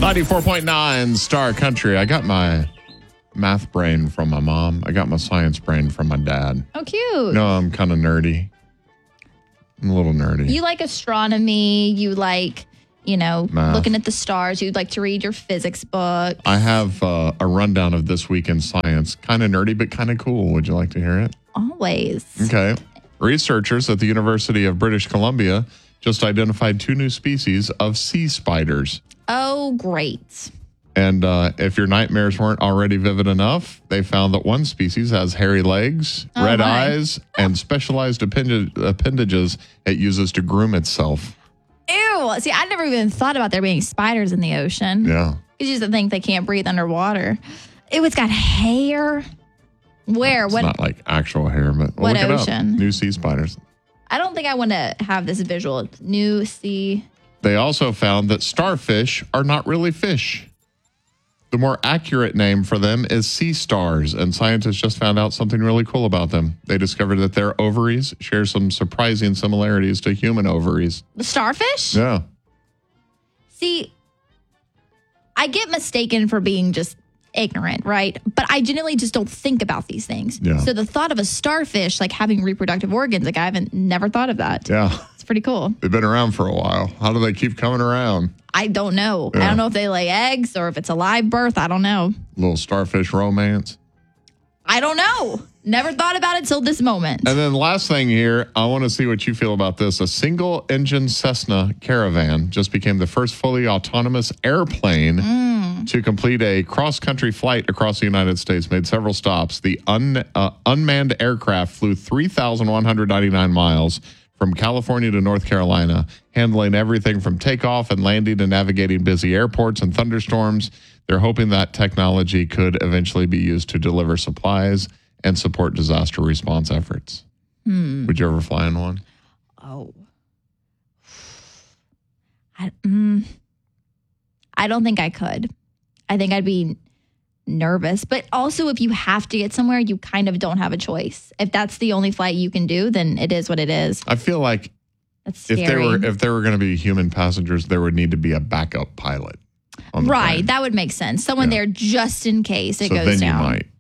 94.9 Star Country. I got my math brain from my mom. I got my science brain from my dad. Oh, cute. No, I'm kind of nerdy. I'm a little nerdy. You like astronomy. You like, Math. looking at the stars. You'd like to read your physics book. I have a rundown of this week in science. Kind of nerdy, but kind of cool. Would you like to hear it? Always. Okay. Researchers at the University of British Columbia just identified 2 new species of sea spiders. Oh, great. And if your nightmares weren't already vivid enough, they found that one species has hairy legs, red eyes, and specialized appendages it uses to groom itself. Ew. See, I never even thought about there being spiders in the ocean. Yeah. You used to think they can't breathe underwater. Ew, it's got hair. Where? It's not like actual hair, but what look ocean? It up. New sea spiders. I don't think I want to have this visual. New sea. They also found that starfish are not really fish. The more accurate name for them is sea stars, and scientists just found out something really cool about them. They discovered that their ovaries share some surprising similarities to human ovaries. The starfish? Yeah. See, I get mistaken for being just ignorant, right? But I genuinely just don't think about these things. Yeah. So the thought of a starfish like having reproductive organs, like I haven't never thought of that. Yeah. It's pretty cool. They've been around for a while. How do they keep coming around? I don't know. Yeah. I don't know if they lay eggs or if it's a live birth. I don't know. Little starfish romance. I don't know. Never thought about it till this moment. And then last thing here, I want to see what you feel about this. A single-engine Cessna Caravan just became the first fully autonomous airplane to complete a cross-country flight across the United States, made several stops. The unmanned aircraft flew 3,199 miles from California to North Carolina, handling everything from takeoff and landing to navigating busy airports and thunderstorms. They're hoping that technology could eventually be used to deliver supplies and support disaster response efforts. Would you ever fly in one? Oh. I don't think I could. I think I'd be nervous. But also, if you have to get somewhere, you kind of don't have a choice. If that's the only flight you can do, then it is what it is. I feel like That's scary. if there were going to be human passengers, there would need to be a backup pilot. On the Right. plane. That would make sense. Someone there just in case it So goes then down. you might.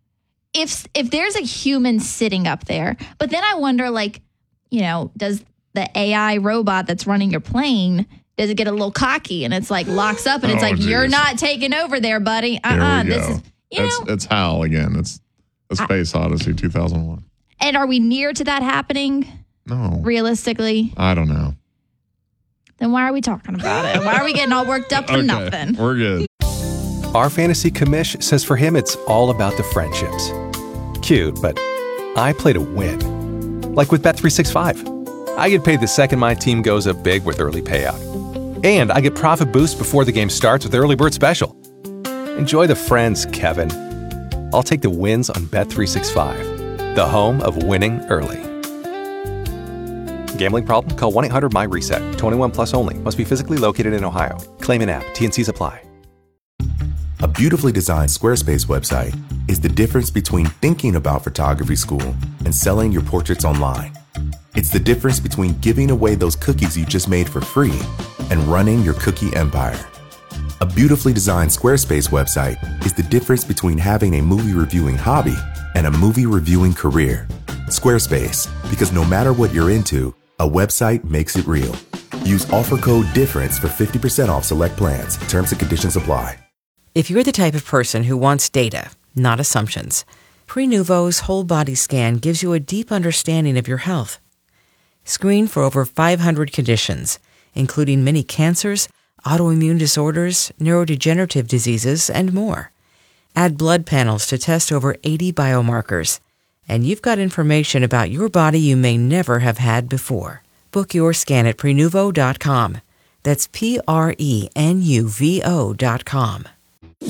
If there's a human sitting up there, but then I wonder, does the AI robot that's running your plane, does it get a little cocky and it's like locks up and it's like, you're geez. not taking over there, buddy. Here we This go. is, It's HAL again. It's a Space Odyssey 2001. and are we near to that happening No, realistically? I don't know. Then why are we talking about it? Why are we getting all worked up for nothing? We're good. Our fantasy commish says for him it's all about the friendships. Cute, but I play to win. Like with Bet365. I get paid the second my team goes up big with early payout. And I get profit boost before the game starts with Early Bird Special. Enjoy the friends, Kevin. I'll take the wins on Bet365, the home of winning early. Gambling problem? Call 1-800-MY-RESET. 21 plus only. Must be physically located in Ohio. Claim in app. T&Cs apply. A beautifully designed Squarespace website is the difference between thinking about photography school and selling your portraits online. It's the difference between giving away those cookies you just made for free and running your cookie empire. A beautifully designed Squarespace website is the difference between having a movie reviewing hobby and a movie reviewing career. Squarespace, because no matter what you're into, a website makes it real. Use offer code DIFFERENCE for 50% off select plans. Terms and conditions apply. If you're the type of person who wants data, not assumptions, Prenuvo's whole body scan gives you a deep understanding of your health. Screen for over 500 conditions, including many cancers, autoimmune disorders, neurodegenerative diseases, and more. Add blood panels to test over 80 biomarkers, and you've got information about your body you may never have had before. Book your scan at Prenuvo.com. That's Prenuvo.com.